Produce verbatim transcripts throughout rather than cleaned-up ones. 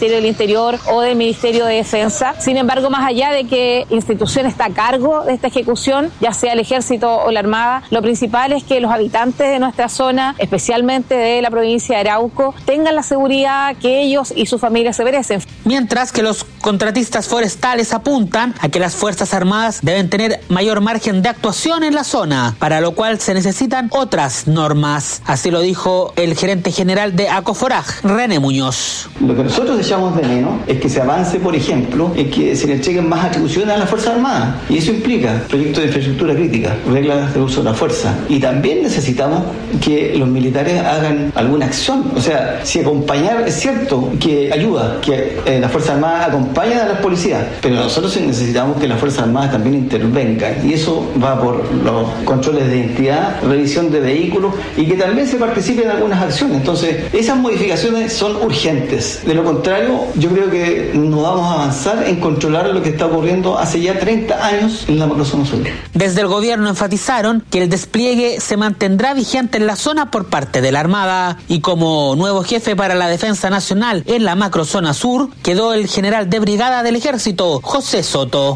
Ministerio del Interior o del Ministerio de Defensa. Sin embargo, más allá de que institución está a cargo de esta ejecución, ya sea el Ejército o la Armada, lo principal es que los habitantes de nuestra zona, especialmente de la provincia de Arauco, tengan la seguridad que ellos y sus familias se merecen. Mientras que los contratistas forestales apuntan a que las Fuerzas Armadas deben tener mayor margen de actuación en la zona, para lo cual se necesitan otras normas. Así lo dijo el gerente general de ACOFORAG, René Muñoz. Lo que nosotros echamos de menos es que se avance, por ejemplo, en que se le entreguen más atribuciones a las Fuerzas Armadas. Y eso implica proyectos de infraestructura crítica, reglas de uso de la fuerza. Y también necesitamos que los militares hagan alguna acción. O sea, si acompañar, es cierto que ayuda, que eh, las Fuerzas Armadas acompañan a las policías, pero nosotros necesitamos que las Fuerzas Armadas también intervengan. Y eso va por los controles de identidad, revisión de vehículos y que también se participe en algunas acciones. Entonces, esas modificaciones son urgentes. De lo contrario, yo creo que no vamos a avanzar en controlar lo que está ocurriendo hace ya treinta años en la macrozona sur. Desde el gobierno enfatizaron que el despliegue se mantendrá vigente en la zona por parte de la Armada, y como nuevo jefe para la defensa nacional en la macrozona sur quedó el general de brigada del Ejército, José Soto.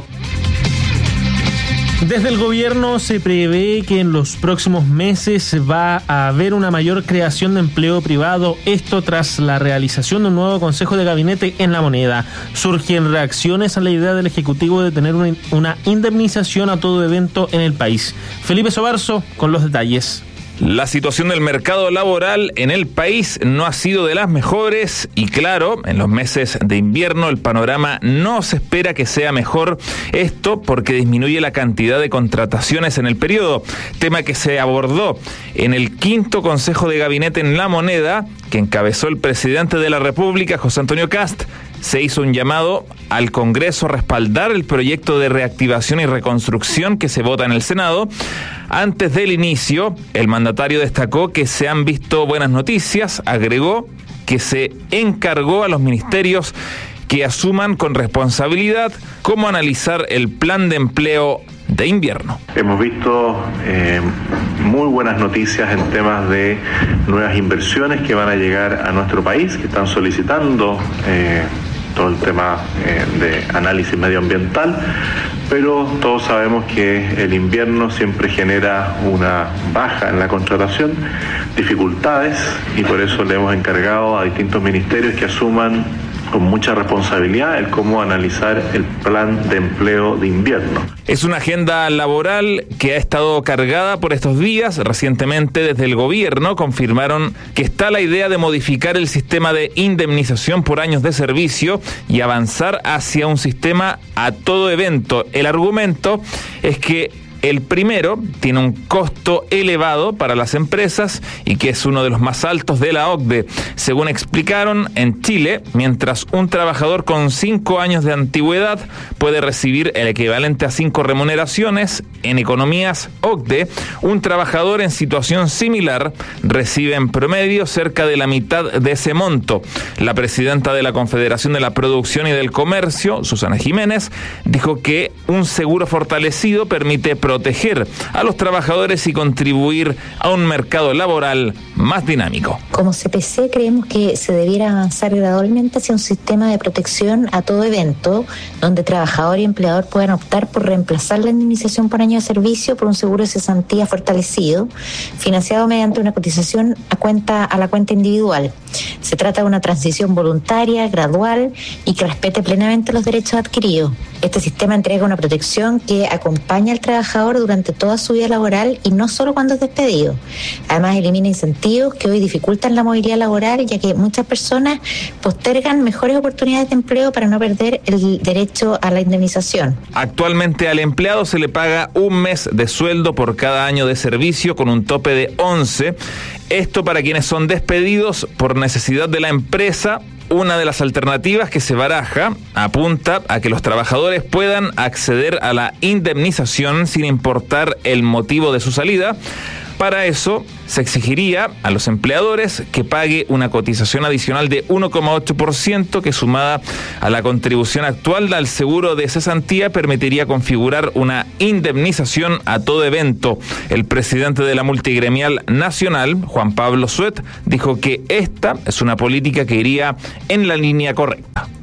Desde el gobierno se prevé que en los próximos meses va a haber una mayor creación de empleo privado, esto tras la realización de un nuevo Consejo de Gabinete en La Moneda. Surgen reacciones a la idea del Ejecutivo de tener una, una indemnización a todo evento en el país. Felipe Sobarzo con los detalles. La situación del mercado laboral en el país no ha sido de las mejores y claro, en los meses de invierno el panorama no se espera que sea mejor, esto porque disminuye la cantidad de contrataciones en el periodo, tema que se abordó en el quinto Consejo de Gabinete en La Moneda, que encabezó el presidente de la República, José Antonio Kast. Se hizo un llamado al Congreso a respaldar el proyecto de reactivación y reconstrucción que se vota en el Senado. Antes del inicio, el mandatario destacó que se han visto buenas noticias, agregó que se encargó a los ministerios que asuman con responsabilidad cómo analizar el plan de empleo de invierno. Hemos visto eh, muy buenas noticias en temas de nuevas inversiones que van a llegar a nuestro país, que están solicitando eh, todo el tema eh, de análisis medioambiental, pero todos sabemos que el invierno siempre genera una baja en la contratación, dificultades, y por eso le hemos encargado a distintos ministerios que asuman con mucha responsabilidad el cómo analizar el plan de empleo de invierno. Es una agenda laboral que ha estado cargada por estos días. Recientemente desde el gobierno confirmaron que está la idea de modificar el sistema de indemnización por años de servicio y avanzar hacia un sistema a todo evento. El argumento es que el primero tiene un costo elevado para las empresas y que es uno de los más altos de la O C D E. Según explicaron, en Chile, mientras un trabajador con cinco años de antigüedad puede recibir el equivalente a cinco remuneraciones, en economías O C D E, un trabajador en situación similar recibe en promedio cerca de la mitad de ese monto. La presidenta de la Confederación de la Producción y del Comercio, Susana Jiménez, dijo que un seguro fortalecido permite proteger a los trabajadores y contribuir a un mercado laboral más dinámico. Como C P C creemos que se debiera avanzar gradualmente hacia un sistema de protección a todo evento, donde trabajador y empleador puedan optar por reemplazar la indemnización por año de servicio por un seguro de cesantía fortalecido, financiado mediante una cotización a cuenta a la cuenta individual. Se trata de una transición voluntaria, gradual y que respete plenamente los derechos adquiridos. Este sistema entrega una protección que acompaña al trabajador durante toda su vida laboral y no solo cuando es despedido. Además, elimina incentivos que hoy dificultan la movilidad laboral, ya que muchas personas postergan mejores oportunidades de empleo para no perder el derecho a la indemnización. Actualmente al empleado se le paga un mes de sueldo por cada año de servicio con un tope de once. Esto para quienes son despedidos por necesidad de la empresa. Una de las alternativas que se baraja apunta a que los trabajadores puedan acceder a la indemnización sin importar el motivo de su salida. Para eso, se exigiría a los empleadores que pague una cotización adicional de uno coma ocho por ciento que, sumada a la contribución actual al seguro de cesantía, permitiría configurar una indemnización a todo evento. El presidente de la Multigremial Nacional, Juan Pablo Suet, dijo que esta es una política que iría en la línea correcta.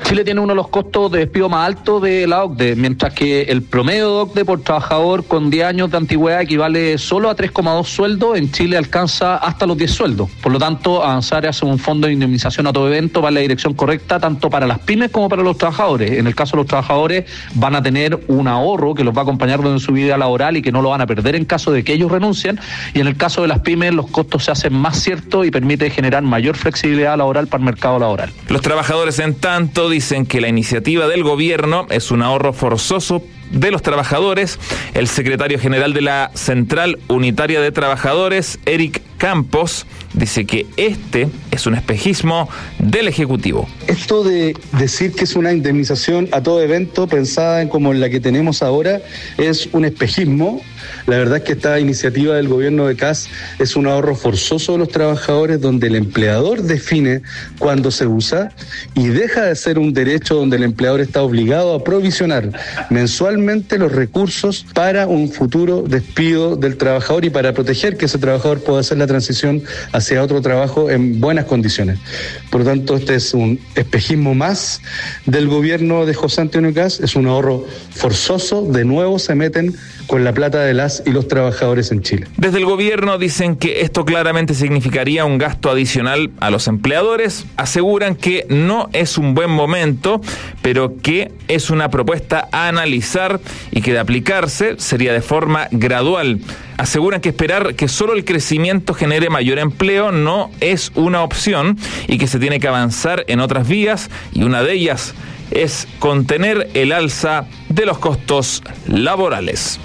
Chile tiene uno de los costos de despido más altos de la O C D E, mientras que el promedio de O C D E por trabajador con diez años de antigüedad equivale solo a tres coma dos sueldos. En Chile alcanza hasta los diez sueldos. Por lo tanto, avanzar hacia un fondo de indemnización a todo evento va en la dirección correcta, tanto para las pymes como para los trabajadores. En el caso de los trabajadores, van a tener un ahorro que los va a acompañar en su vida laboral y que no lo van a perder en caso de que ellos renuncien. Y en el caso de las pymes, los costos se hacen más ciertos y permite generar mayor flexibilidad laboral para el mercado laboral. Los trabajadores, en tanto, dicen que la iniciativa del gobierno es un ahorro forzoso de los trabajadores. El secretario general de la Central Unitaria de Trabajadores, Eric Campos, dice que este es un espejismo del Ejecutivo. Esto de decir que es una indemnización a todo evento pensada en como la que tenemos ahora es un espejismo. La verdad es que esta iniciativa del gobierno de Kast es un ahorro forzoso de los trabajadores, donde el empleador define cuándo se usa y deja de ser un derecho donde el empleador está obligado a provisionar mensualmente los recursos para un futuro despido del trabajador y para proteger que ese trabajador pueda hacer la transición hacia otro trabajo en buenas condiciones. Por lo tanto, este es un espejismo más del gobierno de José Antonio Kast, es un ahorro forzoso, de nuevo se meten con la plata de las y los trabajadores en Chile. Desde el gobierno dicen que esto claramente significaría un gasto adicional a los empleadores. Aseguran que no es un buen momento, pero que es una propuesta a analizar y que de aplicarse sería de forma gradual. Aseguran que esperar que solo el crecimiento genere mayor empleo no es una opción y que se tiene que avanzar en otras vías, y una de ellas es contener el alza de los costos laborales.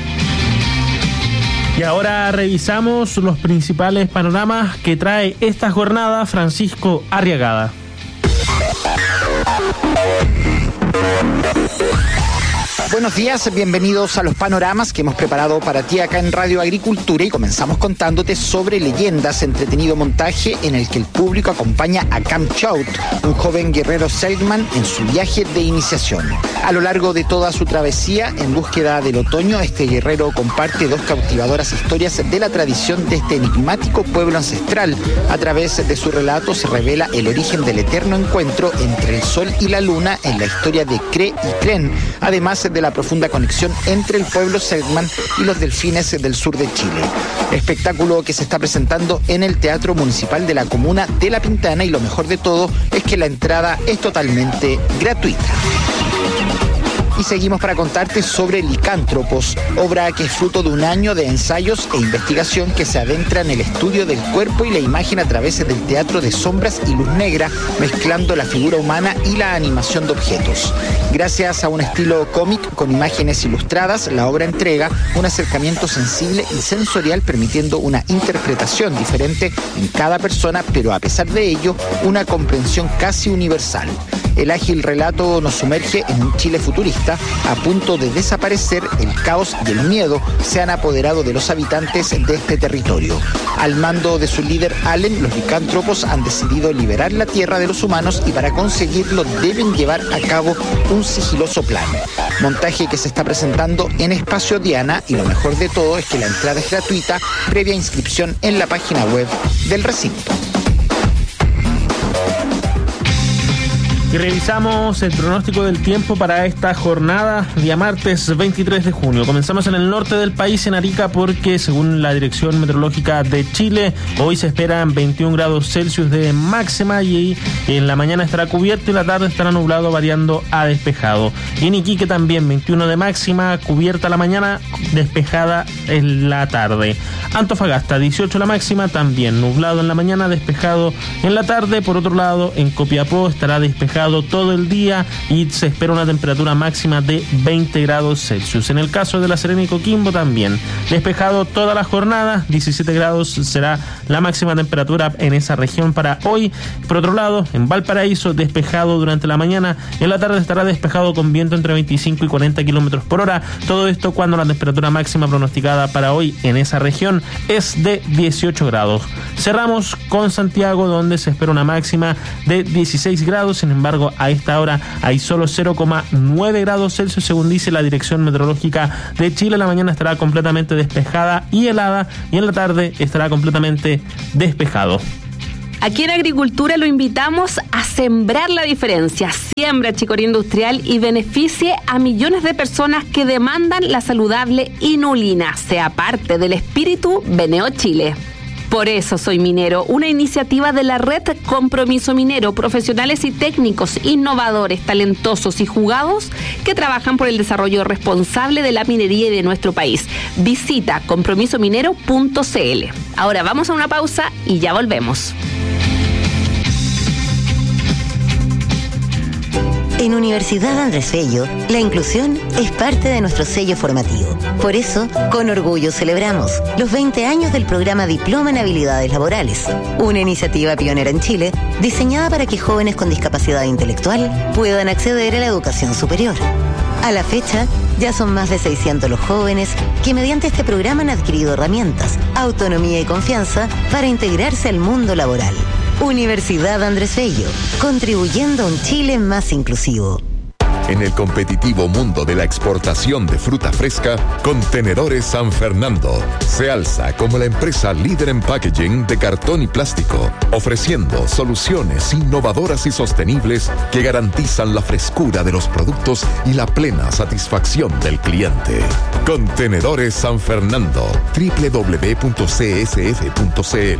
Y ahora revisamos los principales panoramas que trae esta jornada Francisco Arriagada. Buenos días, bienvenidos a los panoramas que hemos preparado para ti acá en Radio Agricultura, y comenzamos contándote sobre Leyendas, entretenido montaje en el que el público acompaña a Cam Chout, un joven guerrero Selkman, en su viaje de iniciación. A lo largo de toda su travesía en búsqueda del otoño, este guerrero comparte dos cautivadoras historias de la tradición de este enigmático pueblo ancestral. A través de su relato se revela el origen del eterno encuentro entre el sol y la luna en la historia de Cre y Cren, además de la profunda conexión entre el pueblo Selkman y los delfines del sur de Chile. Espectáculo que se está presentando en el Teatro Municipal de la Comuna de La Pintana, y lo mejor de todo es que la entrada es totalmente gratuita. Y seguimos para contarte sobre Licántropos, obra que es fruto de un año de ensayos e investigación que se adentra en el estudio del cuerpo y la imagen a través del teatro de sombras y luz negra, mezclando la figura humana y la animación de objetos. Gracias a un estilo cómic con imágenes ilustradas, la obra entrega un acercamiento sensible y sensorial, permitiendo una interpretación diferente en cada persona, pero a pesar de ello, una comprensión casi universal. El ágil relato nos sumerge en un Chile futurista a punto de desaparecer. El caos y el miedo se han apoderado de los habitantes de este territorio. Al mando de su líder Allen, los licántropos han decidido liberar la tierra de los humanos, y para conseguirlo deben llevar a cabo un sigiloso plan. Montaje que se está presentando en Espacio Diana, y lo mejor de todo es que la entrada es gratuita, previa inscripción en la página web del recinto. Y revisamos el pronóstico del tiempo para esta jornada, día martes veintitrés de junio. Comenzamos en el norte del país, en Arica, porque según la Dirección Meteorológica de Chile, hoy se esperan veintiún grados Celsius de máxima, y en la mañana estará cubierto y la tarde estará nublado variando a despejado. Y en Iquique también veintiuno de máxima, cubierta la mañana, despejada en la tarde. Antofagasta dieciocho la máxima, también nublado en la mañana, despejado en la tarde. Por otro lado, en Copiapó estará despejado todo el día y se espera una temperatura máxima de veinte grados Celsius. En el caso de La Serena y Coquimbo también despejado toda la jornada, diecisiete grados será la máxima temperatura en esa región para hoy. Por otro lado, en Valparaíso despejado durante la mañana, en la tarde estará despejado con viento entre veinticinco y cuarenta kilómetros por hora. Todo esto cuando la temperatura máxima pronosticada para hoy en esa región es de dieciocho grados. Cerramos con Santiago, donde se espera una máxima de dieciséis grados. Sin embargo, a esta hora hay solo cero coma nueve grados Celsius, según dice la Dirección Meteorológica de Chile. La mañana estará completamente despejada y helada, y en la tarde estará completamente despejado. Aquí en Agricultura lo invitamos a sembrar la diferencia. Siembra chicoría industrial y beneficie a millones de personas que demandan la saludable inulina. Sea parte del espíritu Beneo Chile. Por eso soy minero, una iniciativa de la red Compromiso Minero, profesionales y técnicos innovadores, talentosos y jugados que trabajan por el desarrollo responsable de la minería y de nuestro país. Visita compromiso minero punto c l. Ahora vamos a una pausa y ya volvemos. En Universidad Andrés Bello, la inclusión es parte de nuestro sello formativo. Por eso, con orgullo celebramos los veinte años del programa Diploma en Habilidades Laborales, una iniciativa pionera en Chile diseñada para que jóvenes con discapacidad intelectual puedan acceder a la educación superior. A la fecha, ya son más de seiscientos los jóvenes que mediante este programa han adquirido herramientas, autonomía y confianza para integrarse al mundo laboral. Universidad Andrés Bello, contribuyendo a un Chile más inclusivo. En el competitivo mundo de la exportación de fruta fresca, Contenedores San Fernando se alza como la empresa líder en packaging de cartón y plástico, ofreciendo soluciones innovadoras y sostenibles que garantizan la frescura de los productos y la plena satisfacción del cliente. Contenedores San Fernando, doble u doble u doble u punto c s f punto c l.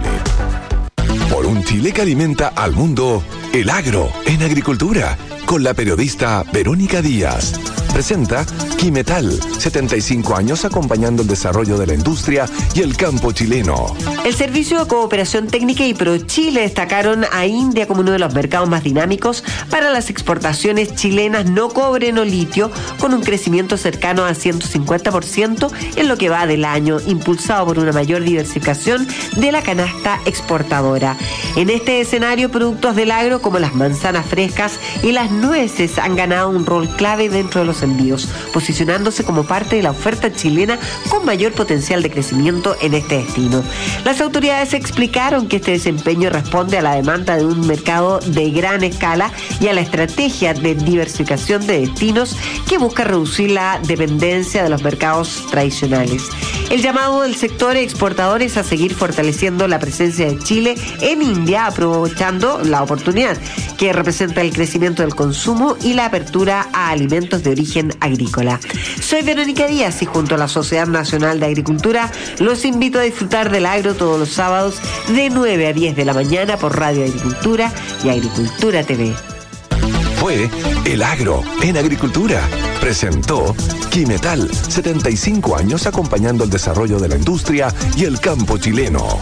Por un Chile que alimenta al mundo, el agro en agricultura, con la periodista Verónica Díaz. Presenta Quimetal, setenta y cinco años acompañando el desarrollo de la industria y el campo chileno. El Servicio de Cooperación Técnica y ProChile destacaron a India como uno de los mercados más dinámicos para las exportaciones chilenas no cobre no litio, con un crecimiento cercano al ciento cincuenta por ciento en lo que va del año, impulsado por una mayor diversificación de la canasta exportadora. En este escenario, productos del agro como las manzanas frescas y las nueces han ganado un rol clave dentro de los envíos, posicionándose como parte de la oferta chilena con mayor potencial de crecimiento en este destino. Las autoridades explicaron que este desempeño responde a la demanda de un mercado de gran escala y a la estrategia de diversificación de destinos que busca reducir la dependencia de los mercados tradicionales. El llamado del sector exportador es a seguir fortaleciendo la presencia de Chile en India, aprovechando la oportunidad que representa el crecimiento del consumo y la apertura a alimentos de origen agrícola. Soy Verónica Díaz y junto a la Sociedad Nacional de Agricultura los invito a disfrutar del agro todos los sábados de nueve a diez de la mañana por Radio Agricultura y Agricultura T V. Fue El Agro en Agricultura. Presentó Quimetal, setenta y cinco años acompañando el desarrollo de la industria y el campo chileno.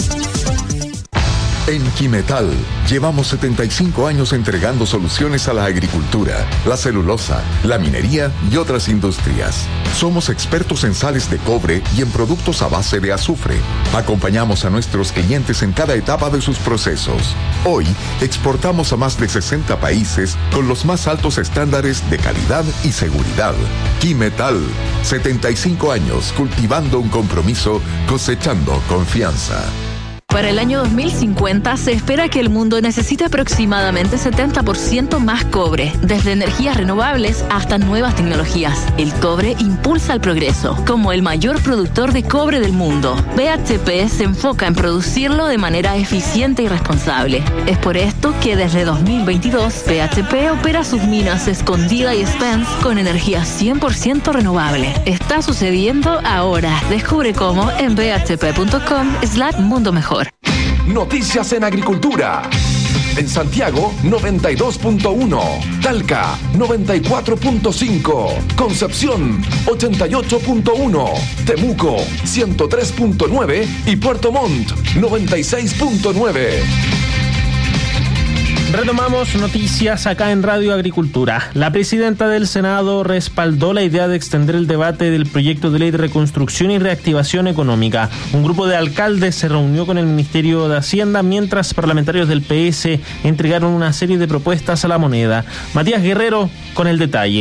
En Quimetal llevamos setenta y cinco años entregando soluciones a la agricultura, la celulosa, la minería y otras industrias. Somos expertos en sales de cobre y en productos a base de azufre. Acompañamos a nuestros clientes en cada etapa de sus procesos. Hoy exportamos a más de sesenta países con los más altos estándares de calidad y seguridad. Quimetal, setenta y cinco años cultivando un compromiso, cosechando confianza. Para el año dos mil cincuenta se espera que el mundo necesite aproximadamente setenta por ciento más cobre, desde energías renovables hasta nuevas tecnologías. El cobre impulsa el progreso. Como el mayor productor de cobre del mundo, B H P se enfoca en producirlo de manera eficiente y responsable. Es por esto que desde dos mil veintidós, B H P opera sus minas Escondida y Spence con energía cien por ciento renovable. Está sucediendo ahora. Descubre cómo en b h p punto com slash mundo mejor. Noticias en Agricultura. En Santiago, noventa y dos punto uno. Talca, noventa y cuatro punto cinco. Concepción, ochenta y ocho punto uno. Temuco, ciento tres punto nueve. Y Puerto Montt, noventa y seis punto nueve. Retomamos noticias acá en Radio Agricultura. La presidenta del Senado respaldó la idea de extender el debate del proyecto de ley de reconstrucción y reactivación económica. Un grupo de alcaldes se reunió con el Ministerio de Hacienda mientras parlamentarios del P S entregaron una serie de propuestas a la moneda. Matías Guerrero con el detalle.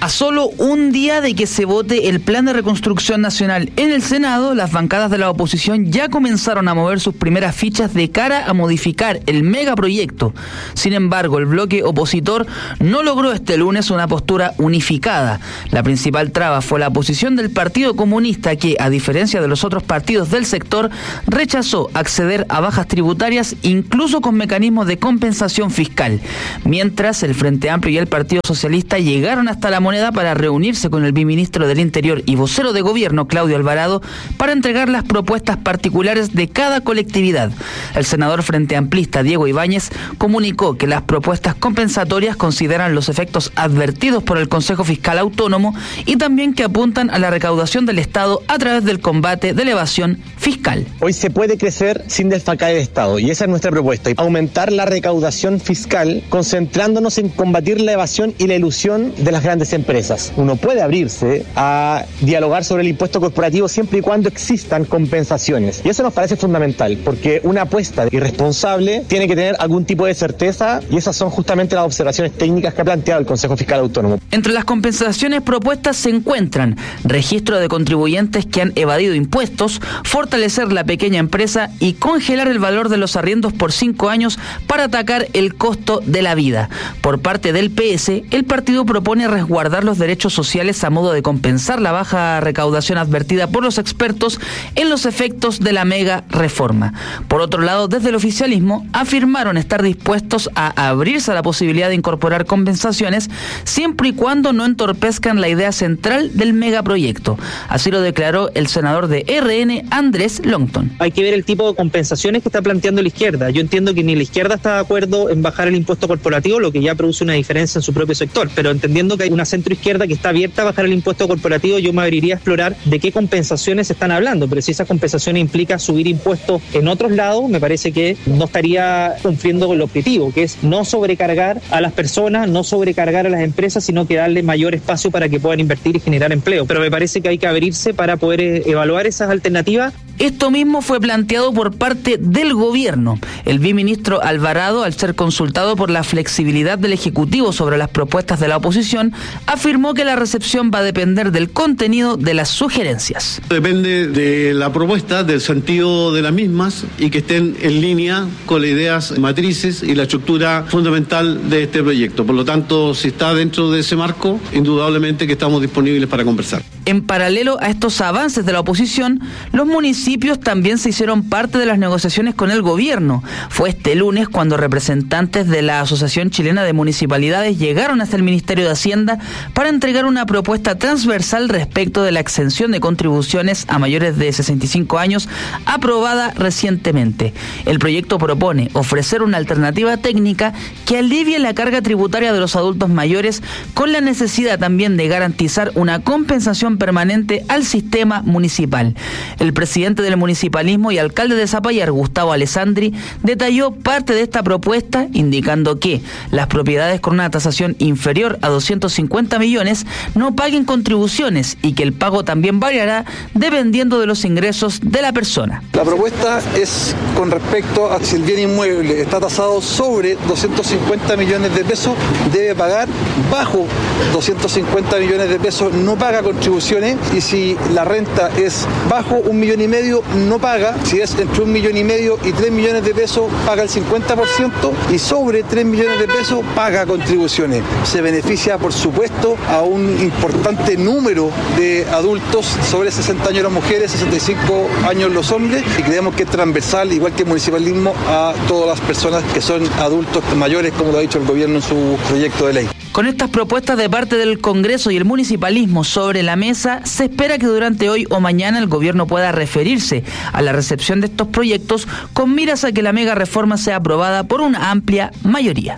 A solo un día de que se vote el Plan de Reconstrucción Nacional en el Senado, las bancadas de la oposición ya comenzaron a mover sus primeras fichas de cara a modificar el megaproyecto. Sin embargo, el bloque opositor no logró este lunes una postura unificada. La principal traba fue la posición del Partido Comunista que, a diferencia de los otros partidos del sector, rechazó acceder a bajas tributarias incluso con mecanismos de compensación fiscal. Mientras, el Frente Amplio y el Partido Socialista llegaron hasta la moneda para reunirse con el viceministro del Interior y vocero de gobierno, Claudio Alvarado, para entregar las propuestas particulares de cada colectividad. El senador frente amplista Diego Ibáñez comunicó que las propuestas compensatorias consideran los efectos advertidos por el Consejo Fiscal Autónomo y también que apuntan a la recaudación del Estado a través del combate de la evasión fiscal. Hoy se puede crecer sin desfalcar el Estado y esa es nuestra propuesta, aumentar la recaudación fiscal concentrándonos en combatir la evasión y la ilusión de las grandes empresas. Empresas. Uno puede abrirse a dialogar sobre el impuesto corporativo siempre y cuando existan compensaciones. Y eso nos parece fundamental, porque una apuesta irresponsable tiene que tener algún tipo de certeza y esas son justamente las observaciones técnicas que ha planteado el Consejo Fiscal Autónomo. Entre las compensaciones propuestas se encuentran registro de contribuyentes que han evadido impuestos, fortalecer la pequeña empresa y congelar el valor de los arriendos por cinco años para atacar el costo de la vida. Por parte del P S, el partido propone resguardar los derechos sociales a modo de compensar la baja recaudación advertida por los expertos en los efectos de la mega reforma. Por otro lado, desde el oficialismo afirmaron estar dispuestos a abrirse a la posibilidad de incorporar compensaciones siempre y cuando no entorpezcan la idea central del megaproyecto. Así lo declaró el senador de R N, Andrés Longton. Hay que ver el tipo de compensaciones que está planteando la izquierda. Yo entiendo que ni la izquierda está de acuerdo en bajar el impuesto corporativo, lo que ya produce una diferencia en su propio sector, pero entendiendo que hay una centroizquierda que está abierta a bajar el impuesto corporativo, yo me abriría a explorar de qué compensaciones se están hablando, pero si esas compensaciones implican subir impuestos en otros lados, me parece que no estaría cumpliendo con el objetivo, que es no sobrecargar a las personas, no sobrecargar a las empresas, sino que darle mayor espacio para que puedan invertir y generar empleo. Pero me parece que hay que abrirse para poder eh, evaluar esas alternativas. Esto mismo fue planteado por parte del gobierno. El viceministro Alvarado, al ser consultado por la flexibilidad del Ejecutivo sobre las propuestas de la oposición, afirmó que la recepción va a depender del contenido de las sugerencias. Depende de la propuesta, del sentido de las mismas y que estén en línea con las ideas matrices y la estructura fundamental de este proyecto. Por lo tanto, si está dentro de ese marco, indudablemente que estamos disponibles para conversar. En paralelo a estos avances de la oposición, los municipios también se hicieron parte de las negociaciones con el gobierno. Fue este lunes cuando representantes de la Asociación Chilena de Municipalidades llegaron hasta el Ministerio de Hacienda para entregar una propuesta transversal respecto de la exención de contribuciones a mayores de sesenta y cinco años aprobada recientemente. El proyecto propone ofrecer una alternativa técnica que alivie la carga tributaria de los adultos mayores con la necesidad también de garantizar una compensación permanente al sistema municipal. El presidente del municipalismo y alcalde de Zapallar, Gustavo Alessandri, detalló parte de esta propuesta indicando que las propiedades con una tasación inferior a doscientos cincuenta millones no paguen contribuciones y que el pago también variará dependiendo de los ingresos de la persona. La propuesta es con respecto a si el bien inmueble está tasado sobre doscientos cincuenta millones de pesos, debe pagar, bajo doscientos cincuenta millones de pesos no paga contribuciones, y si la renta es bajo un millón y medio no paga, si es entre un millón y medio y tres millones de pesos paga el cincuenta por ciento y sobre tres millones de pesos paga contribuciones. Se beneficia por supuesto a un importante número de adultos, sobre sesenta años las mujeres, sesenta y cinco años los hombres, y creemos que es transversal, igual que el municipalismo, a todas las personas que son adultos mayores, como lo ha dicho el gobierno en su proyecto de ley. Con estas propuestas de parte del Congreso y el municipalismo sobre la mesa, se espera que durante hoy o mañana el gobierno pueda referirse a la recepción de estos proyectos con miras a que la mega reforma sea aprobada por una amplia mayoría.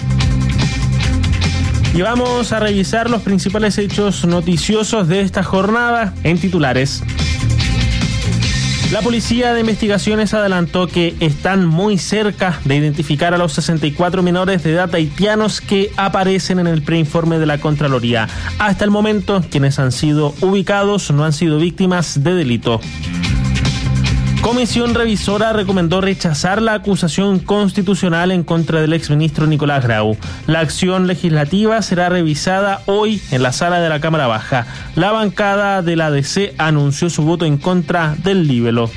Y vamos a revisar los principales hechos noticiosos de esta jornada en titulares. La Policía de Investigaciones adelantó que están muy cerca de identificar a los sesenta y cuatro menores de edad haitianos que aparecen en el preinforme de la Contraloría. Hasta el momento, quienes han sido ubicados no han sido víctimas de delito. Comisión revisora recomendó rechazar la acusación constitucional en contra del exministro Nicolás Grau. La acción legislativa será revisada hoy en la sala de la Cámara Baja. La bancada de la A D C anunció su voto en contra del libelo.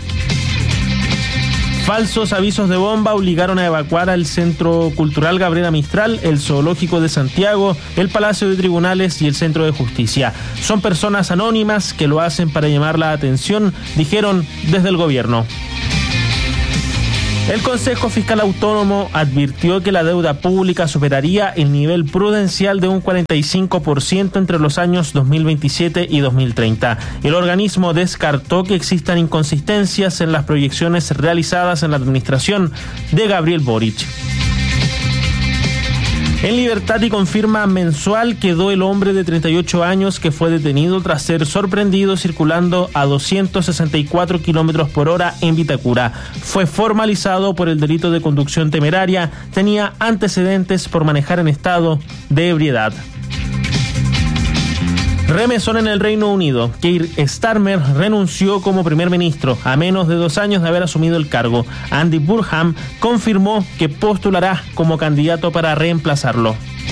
Falsos avisos de bomba obligaron a evacuar al Centro Cultural Gabriela Mistral, el Zoológico de Santiago, el Palacio de Tribunales y el Centro de Justicia. Son personas anónimas que lo hacen para llamar la atención, dijeron desde el gobierno. El Consejo Fiscal Autónomo advirtió que la deuda pública superaría el nivel prudencial de un cuarenta y cinco por ciento entre los años dos mil veintisiete y dos mil treinta. El organismo descartó que existan inconsistencias en las proyecciones realizadas en la administración de Gabriel Boric. En libertad y con firma mensual quedó el hombre de treinta y ocho años que fue detenido tras ser sorprendido circulando a doscientos sesenta y cuatro kilómetros por hora en Vitacura. Fue formalizado por el delito de conducción temeraria, tenía antecedentes por manejar en estado de ebriedad. Remesón en el Reino Unido. Keir Starmer renunció como primer ministro a menos de dos años de haber asumido el cargo. Andy Burnham confirmó que postulará como candidato para reemplazarlo.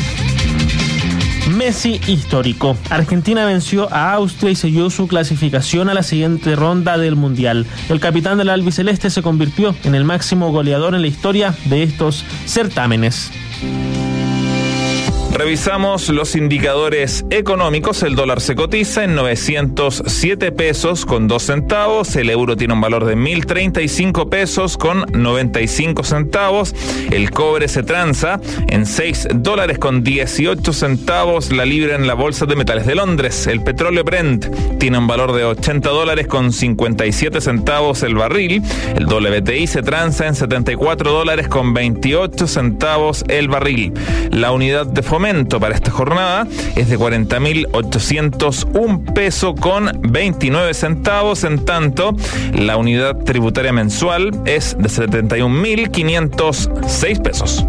Messi histórico. Argentina venció a Austria y selló su clasificación a la siguiente ronda del Mundial. El capitán del albiceleste se convirtió en el máximo goleador en la historia de estos certámenes. Revisamos los indicadores económicos. El dólar se cotiza en novecientos siete pesos con dos centavos. El euro tiene un valor de mil treinta y cinco pesos con noventa y cinco centavos. El cobre se transa en seis dólares con dieciocho centavos la libra en la bolsa de metales de Londres. El petróleo Brent tiene un valor de ochenta dólares con cincuenta y siete centavos el barril. El W T I se transa en setenta y cuatro dólares con veintiocho centavos el barril. La unidad de fomento para esta jornada es de cuarenta mil ochocientos un peso con veintinueve centavos, en tanto la unidad tributaria mensual es de setenta y un mil quinientos seis pesos.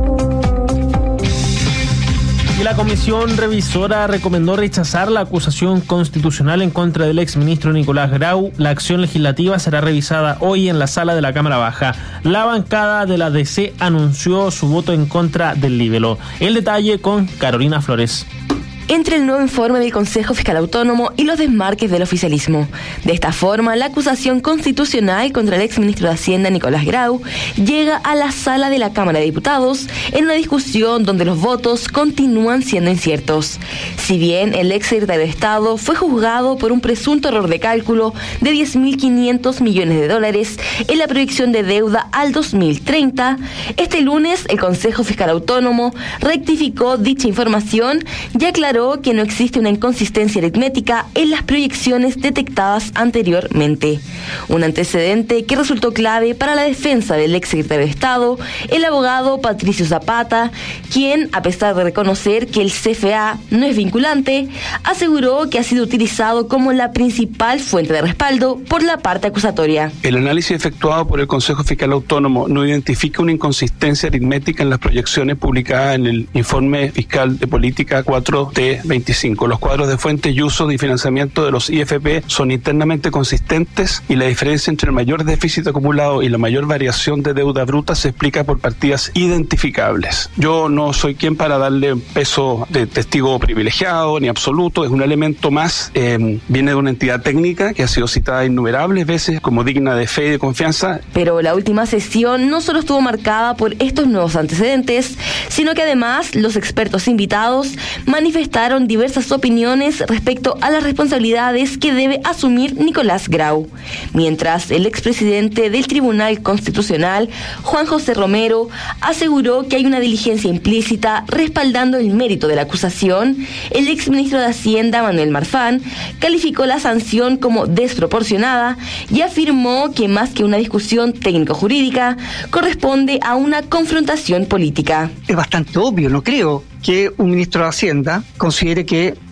Y la comisión revisora recomendó rechazar la acusación constitucional en contra del exministro Nicolás Grau. La acción legislativa será revisada hoy en la sala de la Cámara Baja. La bancada de la D C anunció su voto en contra del libelo. El detalle con Carolina Flores. Entre el nuevo informe del Consejo Fiscal Autónomo y los desmarques del oficialismo. De esta forma, la acusación constitucional contra el exministro de Hacienda, Nicolás Grau, llega a la sala de la Cámara de Diputados en una discusión donde los votos continúan siendo inciertos. Si bien el exsecretario de Estado fue juzgado por un presunto error de cálculo de diez mil quinientos millones de dólares en la proyección de deuda al dos mil treinta, este lunes el Consejo Fiscal Autónomo rectificó dicha información y aclaró que no existe una inconsistencia aritmética en las proyecciones detectadas anteriormente. Un antecedente que resultó clave para la defensa del exsecretario de Estado, el abogado Patricio Zapata, quien, a pesar de reconocer que el C F A no es vinculante, aseguró que ha sido utilizado como la principal fuente de respaldo por la parte acusatoria. El análisis efectuado por el Consejo Fiscal Autónomo no identifica una inconsistencia aritmética en las proyecciones publicadas en el Informe Fiscal de Política cuatro T veinticinco. Los cuadros de fuentes y uso y financiamiento de los I F P son internamente consistentes y la diferencia entre el mayor déficit acumulado y la mayor variación de deuda bruta se explica por partidas identificables. Yo no soy quien para darle peso de testigo privilegiado ni absoluto, es un elemento más, eh, viene de una entidad técnica que ha sido citada innumerables veces como digna de fe y de confianza. Pero la última sesión no solo estuvo marcada por estos nuevos antecedentes, sino que además los expertos invitados manifestaron diversas opiniones respecto a las responsabilidades que debe asumir Nicolás Grau. Mientras el expresidente del Tribunal Constitucional, Juan José Romero, aseguró que hay una diligencia implícita respaldando el mérito de la acusación, el exministro de Hacienda, Manuel Marfán, calificó la sanción como desproporcionada y afirmó que más que una discusión técnico-jurídica, corresponde a una confrontación política. Es bastante obvio, no creo, que un ministro de Hacienda considere que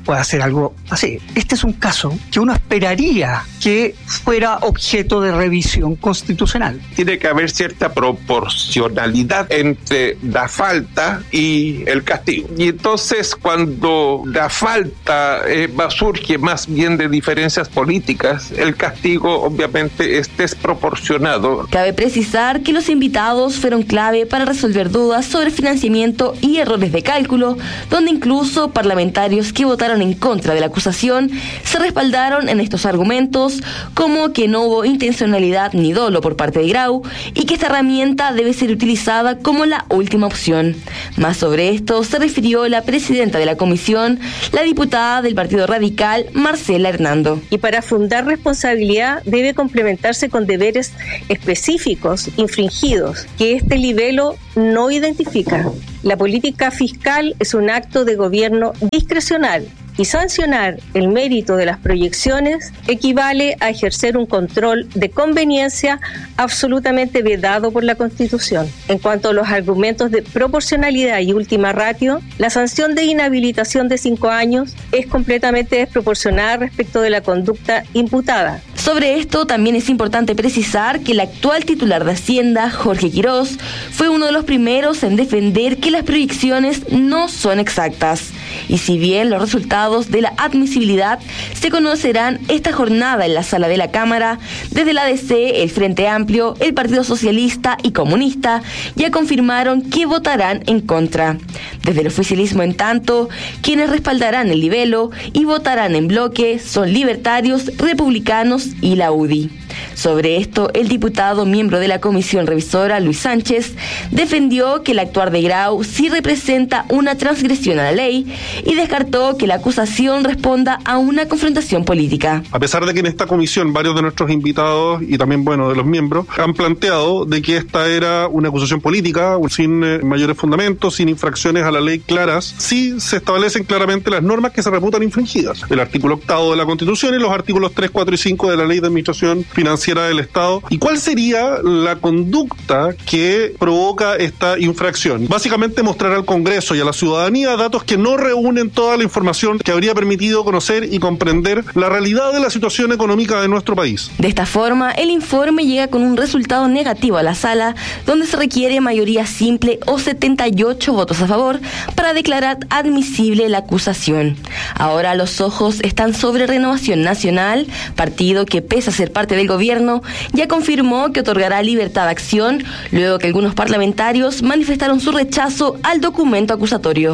puede hacer algo así. Este es un caso que uno esperaría que fuera objeto de revisión constitucional. Tiene que haber cierta proporcionalidad entre la falta y el castigo. Y entonces cuando la falta eh, va, surge más bien de diferencias políticas, el castigo obviamente es desproporcionado. Cabe precisar que los invitados fueron clave para resolver dudas sobre financiamiento y errores de cálculo, donde incluso parlamentarios que votaron en contra de la acusación se respaldaron en estos argumentos, como que no hubo intencionalidad ni dolo por parte de Grau y que esta herramienta debe ser utilizada como la última opción. Más sobre esto se refirió la presidenta de la comisión, la diputada del Partido Radical, Marcela Hernando. Y para fundar responsabilidad debe complementarse con deberes específicos infringidos que este libelo no identifica. La política fiscal es un acto de gobierno discrecional y sancionar el mérito de las proyecciones equivale a ejercer un control de conveniencia absolutamente vedado por la Constitución. En cuanto a los argumentos de proporcionalidad y última ratio, la sanción de inhabilitación de cinco años es completamente desproporcionada respecto de la conducta imputada. Sobre esto también es importante precisar que el actual titular de Hacienda, Jorge Quirós, fue uno de los primeros en defender que las proyecciones no son exactas. Y si bien los resultados de la admisibilidad se conocerán esta jornada en la sala de la Cámara, desde la A D C, el Frente Amplio, el Partido Socialista y Comunista ya confirmaron que votarán en contra. Desde el oficialismo, en tanto, quienes respaldarán el libelo y votarán en bloque son libertarios, republicanos y la U D I. Sobre esto, el diputado miembro de la comisión revisora, Luis Sánchez, defendió que el actuar de Grau sí representa una transgresión a la ley y descartó que la acusación responda a una confrontación política. A pesar de que en esta comisión varios de nuestros invitados y también, bueno, de los miembros han planteado de que esta era una acusación política sin eh, mayores fundamentos, sin infracciones a la ley claras, sí se establecen claramente las normas que se reputan infringidas. El artículo octavo de la Constitución y los artículos tres, cuatro y cinco de la Ley de Administración Financiera del Estado. ¿Y cuál sería la conducta que provoca esta infracción? Básicamente mostrar al Congreso y a la ciudadanía datos que no reúnen toda la información que habría permitido conocer y comprender la realidad de la situación económica de nuestro país. De esta forma, el informe llega con un resultado negativo a la sala, donde se requiere mayoría simple o setenta y ocho votos a favor para declarar admisible la acusación. Ahora los ojos están sobre Renovación Nacional, partido que pese a ser parte del gobierno, ya confirmó que otorgará libertad de acción, luego que algunos parlamentarios manifestaron su rechazo al documento acusatorio.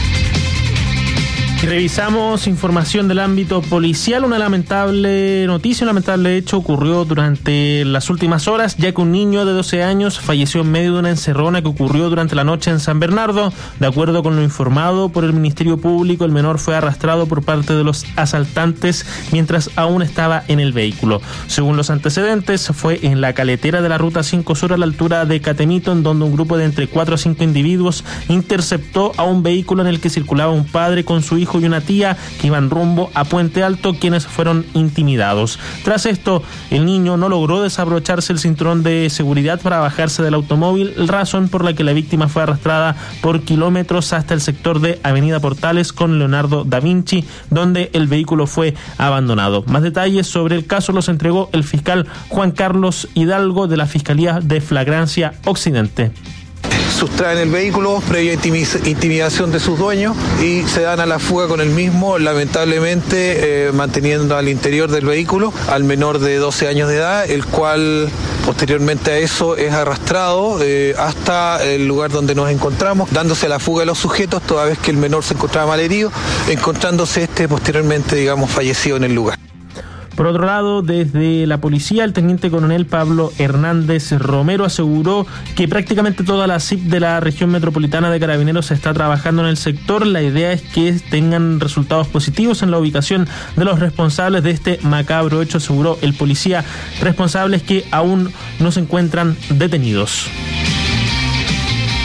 Revisamos información del ámbito policial. Una lamentable noticia, un lamentable hecho ocurrió durante las últimas horas, ya que un niño de doce años falleció en medio de una encerrona que ocurrió durante la noche en San Bernardo. De acuerdo con lo informado por el Ministerio Público, el menor fue arrastrado por parte de los asaltantes mientras aún estaba en el vehículo. Según los antecedentes, fue en la caletera de la Ruta cinco Sur a la altura de Catemito, en donde un grupo de entre cuatro a cinco individuos interceptó a un vehículo en el que circulaba un padre con su hijo y una tía que iban rumbo a Puente Alto, quienes fueron intimidados. Tras esto, el niño no logró desabrocharse el cinturón de seguridad para bajarse del automóvil, razón por la que la víctima fue arrastrada por kilómetros hasta el sector de Avenida Portales con Leonardo da Vinci, donde el vehículo fue abandonado. Más detalles sobre el caso los entregó el fiscal Juan Carlos Hidalgo de la Fiscalía de Flagrancia Occidente. Sustraen el vehículo previa intimidación de sus dueños y se dan a la fuga con el mismo, lamentablemente eh, manteniendo al interior del vehículo al menor de doce años de edad, el cual posteriormente a eso es arrastrado eh, hasta el lugar donde nos encontramos, dándose a la fuga de los sujetos toda vez que el menor se encontraba mal herido, encontrándose este posteriormente, digamos, fallecido en el lugar. Por otro lado, desde la policía, el teniente coronel Pablo Hernández Romero aseguró que prácticamente toda la C I P de la región metropolitana de Carabineros está trabajando en el sector. La idea es que tengan resultados positivos en la ubicación de los responsables de este macabro hecho, aseguró el policía, responsables que aún no se encuentran detenidos.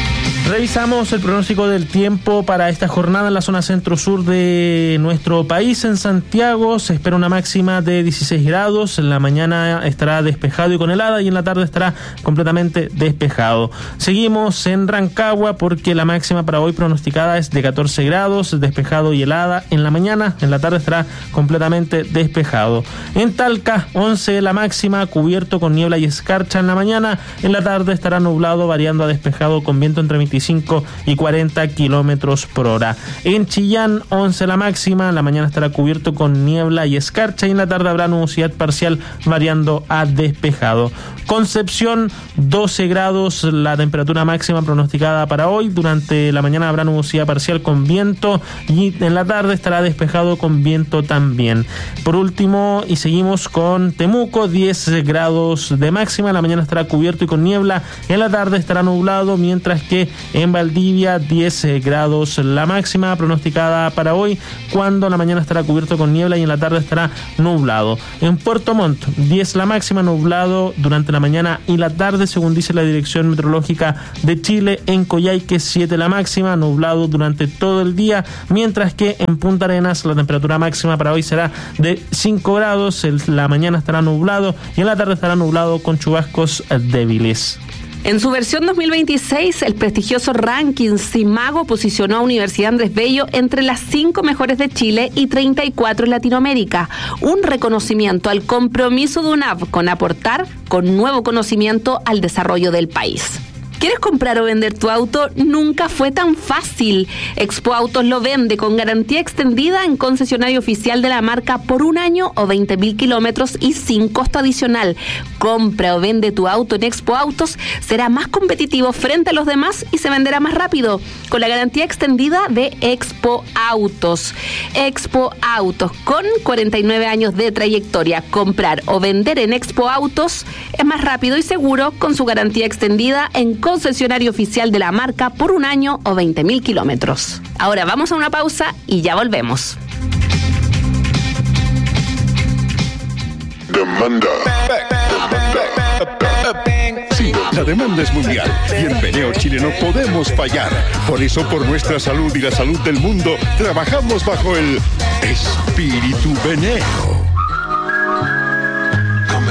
Revisamos el pronóstico del tiempo para esta jornada en la zona centro-sur de nuestro país. En Santiago se espera una máxima de dieciséis grados. En la mañana estará despejado y con helada, y en la tarde estará completamente despejado. Seguimos en Rancagua porque la máxima para hoy pronosticada es de catorce grados, despejado y helada en la mañana. En la tarde estará completamente despejado. En Talca, once la máxima, cubierto con niebla y escarcha en la mañana. En la tarde estará nublado, variando a despejado con viento entre veinticinco y cuarenta kilómetros por hora. En Chillán, once la máxima, en la mañana estará cubierto con niebla y escarcha, y en la tarde habrá nubosidad parcial variando a despejado. Concepción, doce grados, la temperatura máxima pronosticada para hoy. Durante la mañana habrá nubosidad parcial con viento, y en la tarde estará despejado con viento también. Por último, y seguimos con Temuco, diez grados de máxima, en la mañana estará cubierto y con niebla, en la tarde estará nublado, mientras que en Valdivia, diez grados la máxima pronosticada para hoy, cuando en la mañana estará cubierto con niebla y en la tarde estará nublado. En Puerto Montt, diez la máxima, nublado durante la mañana y la tarde, según dice la Dirección Meteorológica de Chile. En Coyhaique, siete la máxima, nublado durante todo el día, mientras que en Punta Arenas la temperatura máxima para hoy será de cinco grados, en la mañana estará nublado y en la tarde estará nublado con chubascos débiles. En su versión dos mil veintiséis, el prestigioso ranking CIMAGO posicionó a Universidad Andrés Bello entre las cinco mejores de Chile y treinta y cuatro en Latinoamérica. Un reconocimiento al compromiso de UNAV con aportar con nuevo conocimiento al desarrollo del país. ¿Quieres comprar o vender tu auto? Nunca fue tan fácil. Expo Autos lo vende con garantía extendida en concesionario oficial de la marca por un año o veinte mil kilómetros y sin costo adicional. Compra o vende tu auto en Expo Autos, será más competitivo frente a los demás y se venderá más rápido con la garantía extendida de Expo Autos. Expo Autos, con cuarenta y nueve años de trayectoria. Comprar o vender en Expo Autos es más rápido y seguro con su garantía extendida en concesionario oficial de la marca por un año o veinte mil kilómetros. Ahora vamos a una pausa y ya volvemos. Demanda. Sí, la demanda es mundial y en Veneo Chile no podemos fallar. Por eso, por nuestra salud y la salud del mundo, trabajamos bajo el espíritu Veneo.